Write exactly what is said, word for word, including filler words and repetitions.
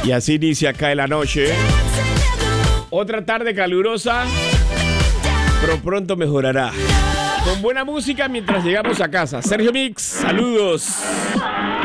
Y así inicia acá en la noche. Otra tarde calurosa, pero pronto mejorará. Con buena música mientras llegamos a casa. Sergio Mix, saludos.